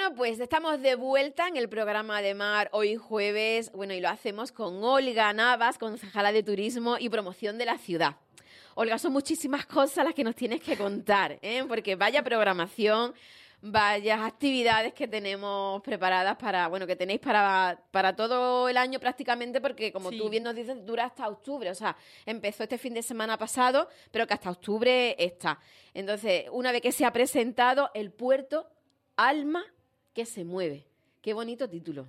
Bueno, pues estamos de vuelta en el programa de Mar hoy jueves. Bueno, y lo hacemos con Olga Navas, concejala de Turismo y Promoción de la ciudad. Olga, son muchísimas cosas las que nos tienes que contar, porque vaya programación, vayas actividades que tenemos preparadas que tenéis para todo el año prácticamente, porque como tú bien nos dices, dura hasta octubre. O sea, empezó este fin de semana pasado, pero que hasta octubre está. Entonces, una vez que se ha presentado el puerto Alma que se mueve. Qué bonito título.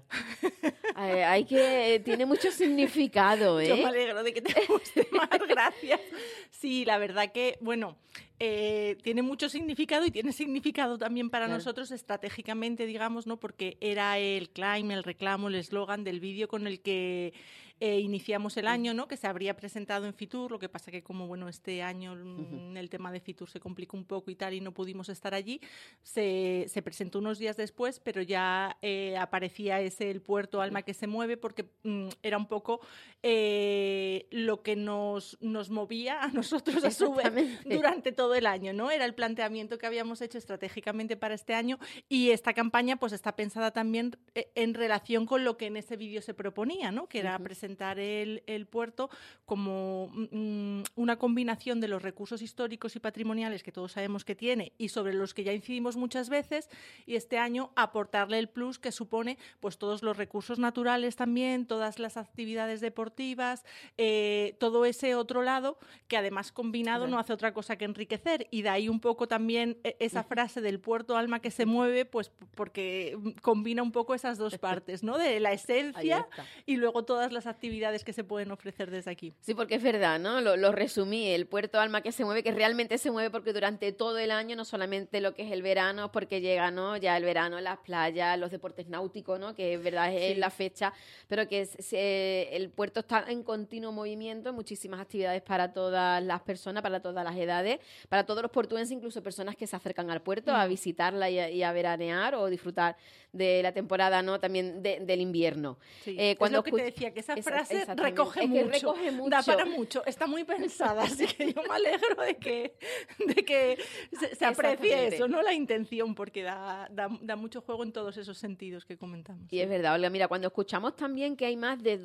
Tiene mucho significado, ¿eh? Yo me alegro de que te guste más, gracias. Sí, la verdad que, bueno, tiene mucho significado y tiene significado también para nosotros estratégicamente, digamos, ¿no? Porque era el claim, el reclamo, el eslogan del vídeo con el que iniciamos el año, ¿no? Que se habría presentado en Fitur, lo que pasa que como, bueno, este año el tema de Fitur se complicó un poco y tal y no pudimos estar allí, se presentó unos días después, pero ya aparecía el puerto Alma que se mueve porque era un poco lo que nos movía a nosotros a su vez durante todo el año, ¿no? Era el planteamiento que habíamos hecho estratégicamente para este año y esta campaña pues está pensada también en relación con lo que en ese vídeo se proponía, ¿no? Que era presentar el puerto como una combinación de los recursos históricos y patrimoniales que todos sabemos que tiene y sobre los que ya incidimos muchas veces, y este año aportarle el plus que supone pues todos los recursos naturales también, todas las actividades deportivas, todo ese otro lado que además combinado no hace otra cosa que enriquecer, y de ahí un poco también esa frase del puerto Alma que se mueve, pues porque combina un poco esas dos partes, ¿no? De la esencia y luego todas las actividades que se pueden ofrecer desde aquí. Sí, porque es verdad, ¿no? Lo resumí, el puerto Alma que realmente se mueve porque durante todo el año, no solamente lo que es el verano, porque llega, ¿no? Ya el verano, las playas, los deportes náuticos, ¿no? Que es verdad, es la fecha, pero que el puerto está en continuo movimiento, muchísimas actividades para todas las personas, para todas las edades, para todos los portuenses, incluso personas que se acercan al puerto a visitarla y a veranear o disfrutar de la temporada, ¿no? También del invierno. Sí. Cuando es lo que te decía, que esa frase recoge mucho, da para mucho, está muy pensada, así que yo me alegro de que se aprecie eso, ¿no? La intención, porque da mucho juego en todos esos sentidos que comentamos. Y es verdad, Olga, mira, cuando escuchamos también que hay más de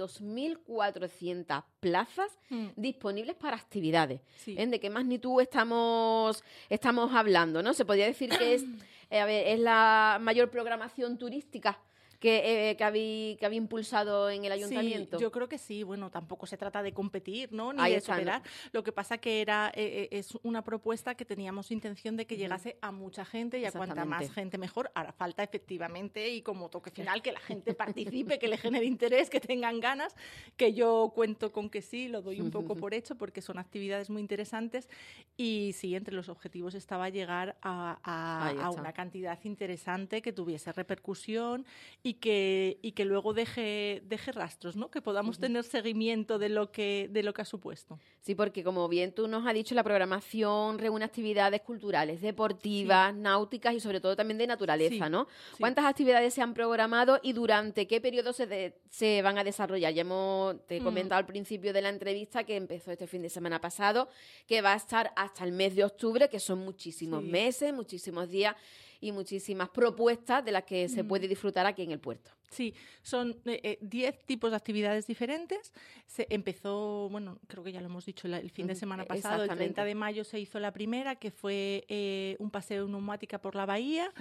2.400 plazas disponibles para actividades, ¿de qué magnitud estamos hablando, ¿no? Se podría decir que es la mayor programación turística que había impulsado en el ayuntamiento. Sí, yo creo que sí. Bueno, tampoco se trata de competir, ¿no? Ni de superar. Lo que pasa que es una propuesta que teníamos intención de que llegase a mucha gente, y a cuanta más gente mejor. Ahora falta efectivamente, y como toque final, que la gente participe, que le genere interés, que tengan ganas, que yo cuento con que sí, lo doy un poco por hecho, porque son actividades muy interesantes, y sí, entre los objetivos estaba llegar a una cantidad interesante que tuviese repercusión y que luego deje rastros, ¿no? Que podamos tener seguimiento de lo que ha supuesto. Sí, porque como bien tú nos has dicho, la programación reúne actividades culturales, deportivas, náuticas y sobre todo también de naturaleza, ¿no? Sí. ¿Cuántas actividades se han programado y durante qué periodo se van a desarrollar? Ya te he comentado al principio de la entrevista que empezó este fin de semana pasado, que va a estar hasta el mes de octubre, que son muchísimos meses, muchísimos días y muchísimas propuestas de las que se puede disfrutar aquí en el puerto. Sí, son 10 tipos de actividades diferentes. Se empezó, bueno, creo que ya lo hemos dicho el fin de semana pasado, el 30 de mayo se hizo la primera, que fue un paseo en neumática por la bahía.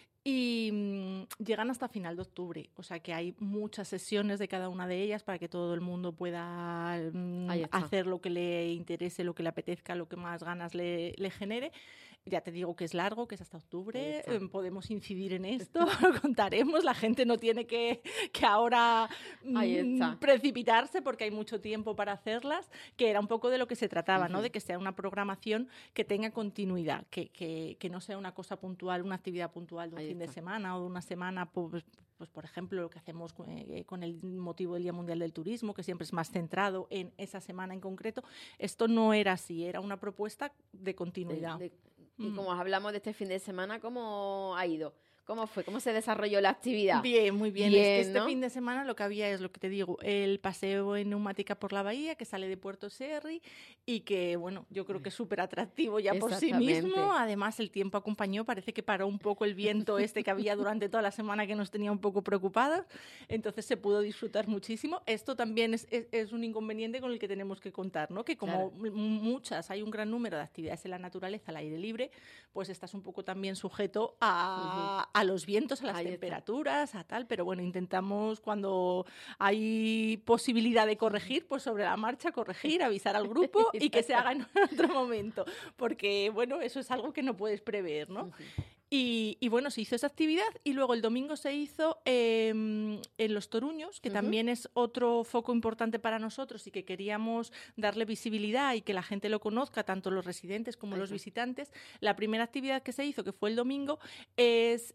Y llegan hasta final de octubre, o sea que hay muchas sesiones de cada una de ellas para que todo el mundo pueda hacer lo que le interese, lo que le apetezca, lo que más ganas le genere. Ya te digo que es largo, que es hasta octubre, podemos incidir en esto, lo contaremos, la gente no tiene que ahora precipitarse porque hay mucho tiempo para hacerlas, que era un poco de lo que se trataba, ¿no? De que sea una programación que tenga continuidad, que no sea una cosa puntual, una actividad puntual de un fin de semana o de una semana, pues por ejemplo, lo que hacemos con el motivo del Día Mundial del Turismo, que siempre es más centrado en esa semana en concreto. Esto no era así, era una propuesta de continuidad. Y como hablamos de este fin de semana, ¿cómo ha ido? ¿Cómo fue? ¿Cómo se desarrolló la actividad? Bien, muy bien. Bien, es que este ¿no? fin de semana lo que había es lo que te digo, el paseo en neumática por la bahía, que sale de Puerto Serri y que, bueno, yo creo que es súper atractivo ya por sí Exactamente. mismo. Además, el tiempo acompañó, parece que paró un poco el viento este que había durante toda la semana que nos tenía un poco preocupados. Entonces se pudo disfrutar muchísimo. Esto también es un inconveniente con el que tenemos que contar, ¿no? Que como muchas, hay un gran número de actividades en la naturaleza al aire libre, pues estás un poco también sujeto a los vientos, a las temperaturas, a tal, pero bueno, intentamos cuando hay posibilidad de corregir, pues sobre la marcha corregir, avisar al grupo y que se haga en otro momento, porque bueno, eso es algo que no puedes prever, ¿no? Y bueno, se hizo esa actividad y luego el domingo se hizo en Los Toruños, que también es otro foco importante para nosotros y que queríamos darle visibilidad y que la gente lo conozca, tanto los residentes como los visitantes. La primera actividad que se hizo, que fue el domingo, es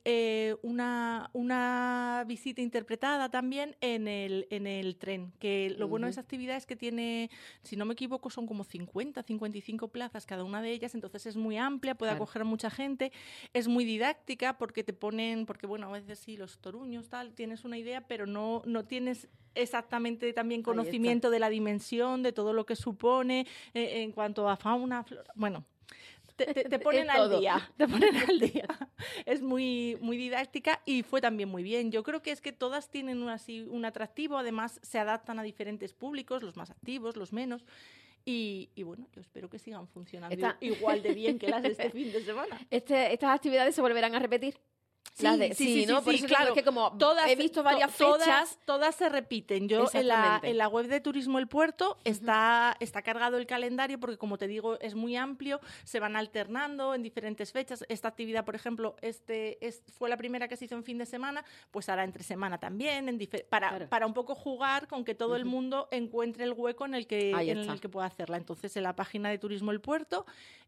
una visita interpretada también en el tren, que lo bueno de esa actividad es que tiene, si no me equivoco, son como 50, 55 plazas cada una de ellas, entonces es muy amplia, puede acoger a mucha gente, es muy didáctica porque te ponen, porque bueno, a veces sí, los toruños, tal, tienes una idea, pero no tienes exactamente también conocimiento de la dimensión, de todo lo que supone en cuanto a fauna, flora, bueno. Te ponen al día, te ponen al día. Es muy, muy didáctica y fue también muy bien. Yo creo que es que todas tienen un atractivo, además se adaptan a diferentes públicos, los más activos, los menos. Y bueno, yo espero que sigan funcionando igual de bien que las de este fin de semana. ¿Estas actividades se volverán a repetir? Sí, ¿no? Por eso claro, es que como todas, he visto varias fechas... Todas se repiten. Yo en la web de Turismo El Puerto está cargado el calendario porque, como te digo, es muy amplio, se van alternando en diferentes fechas. Esta actividad, por ejemplo, fue la primera que se hizo en fin de semana, pues hará entre semana también, para un poco jugar con que todo el mundo encuentre el hueco en el que pueda hacerla. Entonces, en la página de Turismo El Puerto,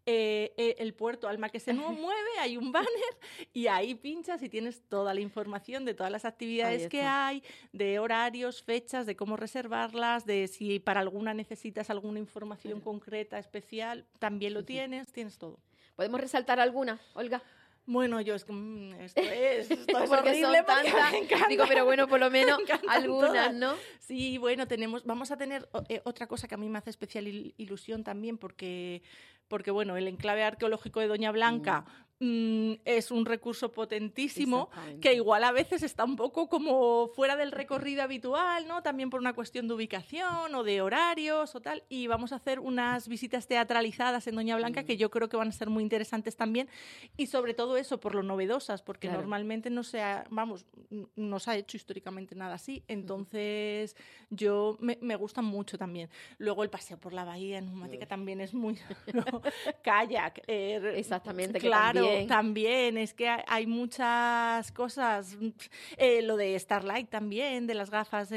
el puerto Alma que se mueve, hay un banner y ahí pinchas y tienes toda la información de todas las actividades que hay, de horarios, fechas, de cómo reservarlas, de si para alguna necesitas alguna información concreta, especial, también lo tienes todo. ¿Podemos resaltar alguna, Olga? Bueno, yo esto es porque horrible son tantas. Digo, pero bueno, por lo menos algunas, todas, ¿no? Sí, bueno, vamos a tener otra cosa que a mí me hace especial ilusión también, porque bueno, el enclave arqueológico de Doña Blanca es un recurso potentísimo que igual a veces está un poco como fuera del recorrido habitual, ¿no? También por una cuestión de ubicación o de horarios o tal. Y vamos a hacer unas visitas teatralizadas en Doña Blanca que yo creo que van a ser muy interesantes también. Y sobre todo eso, por lo novedosas, porque normalmente no se ha hecho históricamente nada así. Entonces, yo me gustan mucho también. Luego el paseo por la bahía en neumática también es muy... kayak. Exactamente, claro, también. Es que hay muchas cosas. Lo de Starlight también, de las gafas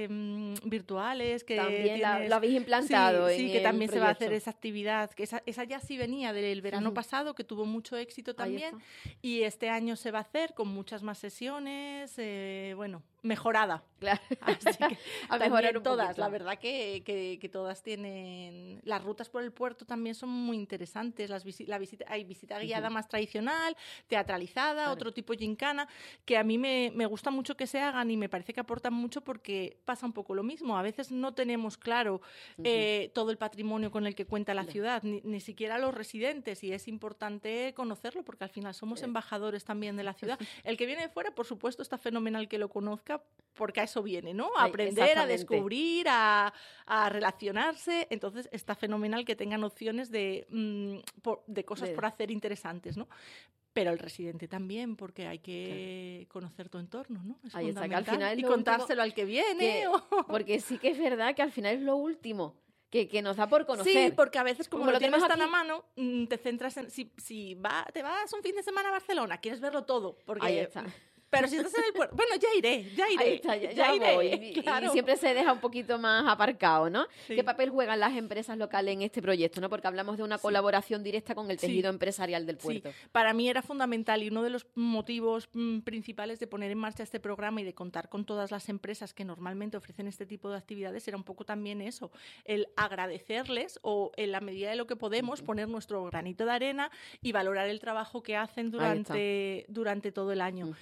virtuales. Que también lo habéis implantado. Sí, que también se va a hacer esa actividad. Que esa ya sí venía del verano pasado, que tuvo mucho éxito también. Y este año se va a hacer con muchas más sesiones. Mejorada. Claro. Así que a mejorar todas. poquito. La verdad que todas tienen... Las rutas por el puerto también son muy interesantes. Hay visita guiada más tradicional, teatralizada, otro tipo gincana, que a mí me gusta mucho que se hagan y me parece que aportan mucho porque pasa un poco lo mismo. A veces no tenemos claro todo el patrimonio con el que cuenta la ciudad, ni siquiera los residentes, y es importante conocerlo porque al final somos embajadores también de la ciudad. El que viene de fuera, por supuesto, está fenomenal que lo conozca porque a eso viene, ¿no? A aprender, a descubrir, a relacionarse. Entonces está fenomenal que tengan opciones de cosas por hacer interesantes, ¿no? Pero el residente también, porque hay que conocer tu entorno, ¿no? Es ahí está, que fundamental. al final y contárselo al que viene. Porque sí que es verdad que al final es lo último que nos da por conocer. Sí, porque a veces como lo tienes tan aquí a mano, te centras en... Si te vas un fin de semana a Barcelona, quieres verlo todo. Porque ahí está. Pero si estás en el puerto, bueno, ya iré. Ahí está, ya iré, voy. claro. Y siempre se deja un poquito más aparcado, ¿no? Sí. ¿Qué papel juegan las empresas locales en este proyecto, no? Porque hablamos de una colaboración directa con el tejido empresarial del puerto. Sí, para mí era fundamental y uno de los motivos principales de poner en marcha este programa y de contar con todas las empresas que normalmente ofrecen este tipo de actividades era un poco también eso, el agradecerles o en la medida de lo que podemos poner nuestro granito de arena y valorar el trabajo que hacen durante todo el año.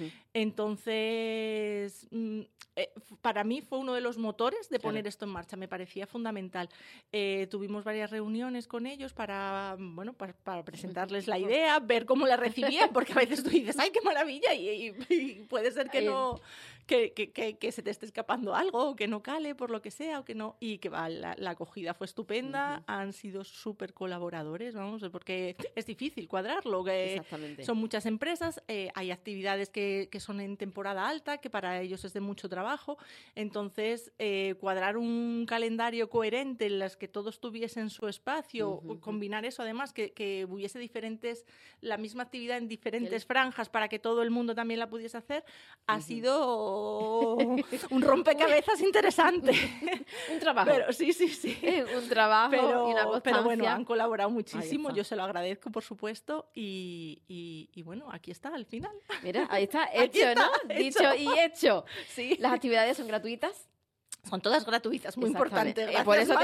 Entonces, para mí fue uno de los motores de poner esto en marcha, me parecía fundamental. Tuvimos varias reuniones con ellos para presentarles la idea, ver cómo la recibían, porque a veces tú dices, ¡ay, qué maravilla! Y puede ser que no, que se te esté escapando algo, o que no cale por lo que sea, o que no, y que la acogida fue estupenda, han sido súper colaboradores, vamos, porque es difícil cuadrarlo, que son muchas empresas, hay actividades que son en temporada alta, que para ellos es de mucho trabajo, entonces cuadrar un calendario coherente en las que todos tuviesen su espacio, combinar eso además, que hubiese la misma actividad en diferentes franjas para que todo el mundo también la pudiese hacer, ha sido un rompecabezas interesante. Un trabajo. Pero, sí. Un trabajo y una constancia. Pero bueno, han colaborado muchísimo, yo se lo agradezco, por supuesto, y bueno, aquí está, al final. Mira, ahí está, hecho, ¿no? Dicho y hecho. Sí. ¿Las actividades son gratuitas? Son todas gratuitas, muy importante. Gracias, por eso Mar,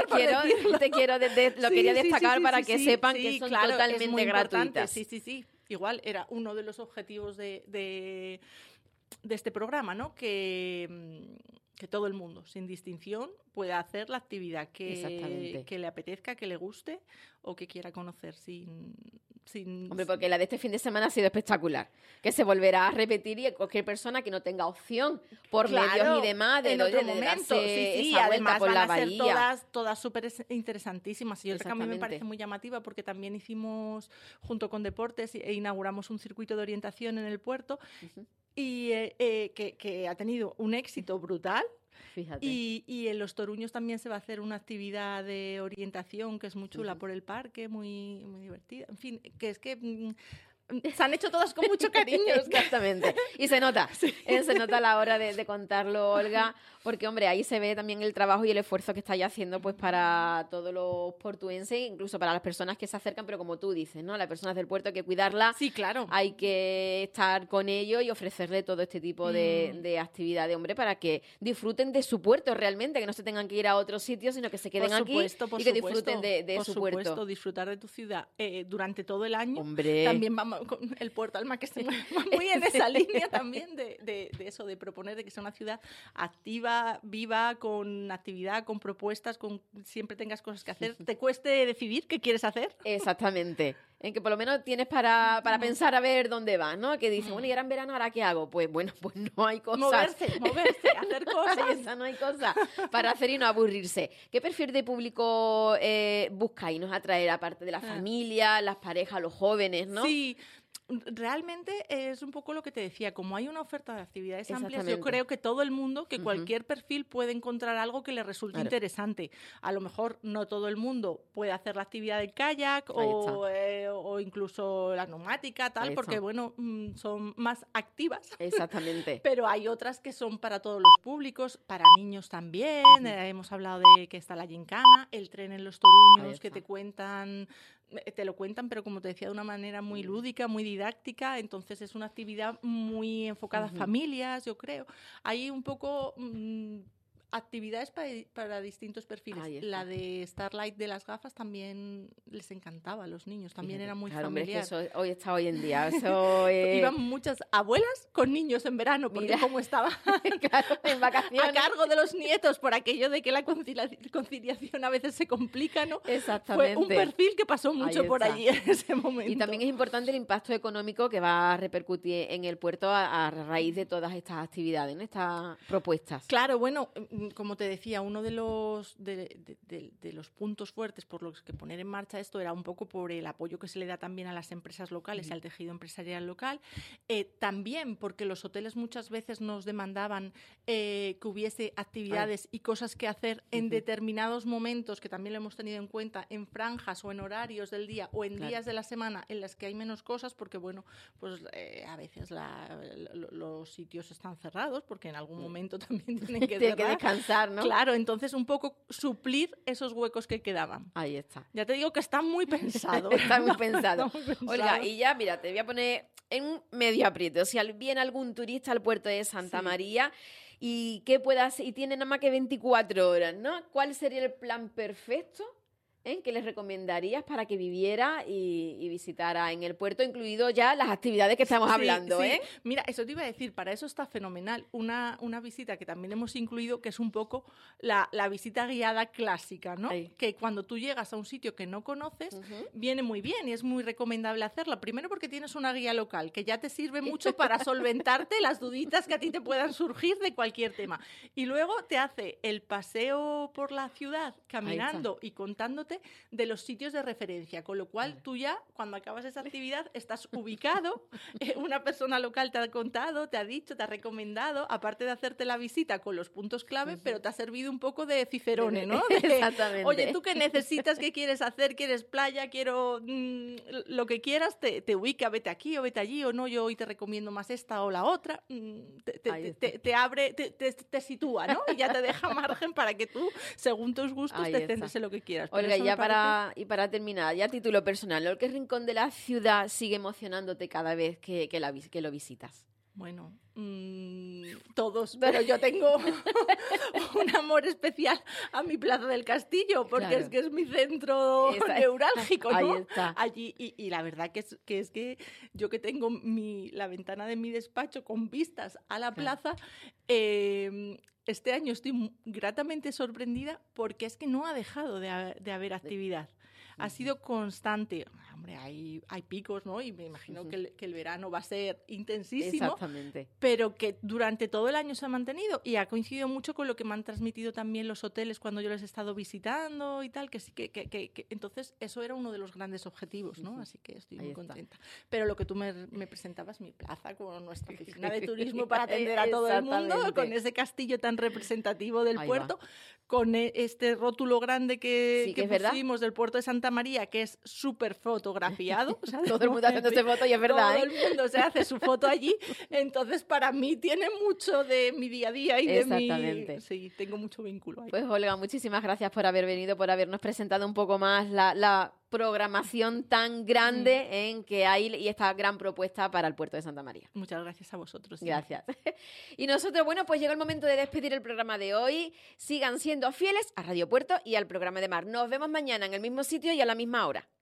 quería destacar para que sepan que son totalmente gratuitas. Sí. Igual era uno de los objetivos de este programa, ¿no? Que todo el mundo, sin distinción, pueda hacer la actividad que le apetezca, que le guste o que quiera conocer sin... Hombre, porque la de este fin de semana ha sido espectacular, que se volverá a repetir y cualquier persona que no tenga opción por medios y demás de otro momento. Sí, además por van la a ser bahía. todas súper interesantísimas. Y otra que a mí me parece muy llamativa porque también hicimos, junto con Deportes, inauguramos un circuito de orientación en el puerto y que ha tenido un éxito brutal. Fíjate. Y en Los Toruños también se va a hacer una actividad de orientación que es muy chula por el parque, muy, muy divertida. En fin, que es que se han hecho todas con mucho cariño. Exactamente. Y se nota. Se nota a la hora de contarlo, Olga, porque, hombre, ahí se ve también el trabajo y el esfuerzo que estáis haciendo pues para todos los portuenses, incluso para las personas que se acercan, pero como tú dices, ¿no? Las personas del puerto hay que cuidarlas. Sí, claro. Hay que estar con ellos y ofrecerle todo este tipo de actividades, hombre, para que disfruten de su puerto realmente, que no se tengan que ir a otros sitios, sino que se queden aquí y que disfruten de su puerto. Por supuesto, disfrutar de tu ciudad durante todo el año. Hombre. También vamos con el Puerto Alma, que se mueve muy en esa línea también de eso, de proponer de que sea una ciudad activa, viva, con actividad, con propuestas, con siempre tengas cosas que hacer, te cueste decidir qué quieres hacer. Exactamente. En que por lo menos tienes para pensar a ver dónde vas, ¿no? Que dices, bueno, y ahora en verano, ¿ahora qué hago? Pues bueno, pues no hay cosas. Moverse, hacer cosas. No hay cosas para hacer y no aburrirse. ¿Qué perfil de público buscáis, nos atraer, aparte de la familia, las parejas, los jóvenes, ¿no? Sí. Realmente es un poco lo que te decía, como hay una oferta de actividades amplias, yo creo que todo el mundo, que cualquier perfil puede encontrar algo que le resulte interesante. A lo mejor no todo el mundo puede hacer la actividad del kayak o incluso la neumática, tal, porque bueno, son más activas. Exactamente. Pero hay otras que son para todos los públicos, para niños también. Hemos hablado de que está la gincana, el tren en Los Toruños, que te lo cuentan, pero como te decía, de una manera muy lúdica, muy didáctica, entonces es una actividad muy enfocada a familias, yo creo. Hay un poco actividades para distintos perfiles. La de Starlight de las gafas también les encantaba a los niños, también era muy familiar. Hombre, es que eso hoy en día. Iban muchas abuelas con niños en verano, porque como estaba en vacaciones, a cargo de los nietos por aquello de que la conciliación a veces se complica, ¿no? Exactamente. Fue un perfil que pasó mucho por allí en ese momento. Y también es importante el impacto económico que va a repercutir en el puerto a raíz de todas estas actividades, ¿no? Estas propuestas. Claro, bueno, como te decía, uno de los puntos fuertes por los que poner en marcha esto era un poco por el apoyo que se le da también a las empresas locales y al tejido empresarial local. También porque los hoteles muchas veces nos demandaban que hubiese actividades y cosas que hacer en determinados momentos, que también lo hemos tenido en cuenta, en franjas o en horarios del día o en días de la semana en las que hay menos cosas, porque bueno, pues a veces los sitios están cerrados porque en algún momento también tienen que Tiene que descansar, ¿no? Claro, entonces un poco suplir esos huecos que quedaban. Ahí está. Ya te digo que está muy pensado. Está muy pensado. Está muy pensado. Olga, y ya, mira, te voy a poner en un medio aprieto. Si viene algún turista al puerto de Santa María y que pueda hacer, y tiene nada más que 24 horas, ¿no? ¿Cuál sería el plan perfecto que les recomendarías para que viviera y visitara en el puerto, incluido ya las actividades que estamos hablando? Mira, eso te iba a decir, para eso está fenomenal una visita que también hemos incluido, que es un poco la visita guiada clásica, ¿no? Que cuando tú llegas a un sitio que no conoces, viene muy bien y es muy recomendable hacerla. Primero porque tienes una guía local que ya te sirve mucho para solventarte las duditas que a ti te puedan surgir de cualquier tema. Y luego te hace el paseo por la ciudad caminando y contándote de los sitios de referencia, con lo cual tú ya, cuando acabas esa actividad, estás ubicado, una persona local te ha contado, te ha dicho, te ha recomendado, aparte de hacerte la visita con los puntos clave, pero te ha servido un poco de cicerone, ¿no? Exactamente. Oye, ¿tú qué necesitas? ¿Qué quieres hacer? ¿Quieres playa? ¿Quiero lo que quieras? Te ubica, vete aquí o vete allí, o no, yo hoy te recomiendo más esta o la otra. Te abre, te sitúa, ¿no? Y ya te deja margen para que tú, según tus gustos, te centres en lo que quieras. Olga, ya para terminar, ya a título personal, ¿qué rincón de la ciudad sigue emocionándote cada vez que lo visitas? Bueno, todos, pero yo tengo un amor especial a mi Plaza del Castillo, porque es que es mi centro neurálgico, ¿no? Ahí está. Allí, y la verdad que es que yo que tengo la ventana de mi despacho con vistas a la plaza, este año estoy gratamente sorprendida porque es que no ha dejado de haber actividad. Ha sido constante. Hombre, hay picos, ¿no? Y me imagino que el verano va a ser intensísimo. Exactamente. Pero que durante todo el año se ha mantenido y ha coincidido mucho con lo que me han transmitido también los hoteles cuando yo les he estado visitando y tal, que sí que entonces eso era uno de los grandes objetivos, ¿no? Así que estoy muy contenta. Pero lo que tú me presentabas, mi plaza con nuestra oficina de turismo para atender a todo el mundo, con ese castillo tan representativo del puerto, con este rótulo grande que pusimos del puerto de Santa María, que es súper fotografiado. O sea, todo el mundo haciéndose foto y es verdad. Todo el mundo se hace su foto allí. Entonces, para mí tiene mucho de mi día a día y de mi... Sí, tengo mucho vínculo ahí. Pues, Olga, muchísimas gracias por haber venido, por habernos presentado un poco más la programación tan grande en que hay y esta gran propuesta para el puerto de Santa María. Muchas gracias a vosotros. Gracias. Y nosotros, bueno, pues llegó el momento de despedir el programa de hoy. Sigan siendo fieles a Radio Puerto y al programa de Mar. Nos vemos mañana en el mismo sitio y a la misma hora.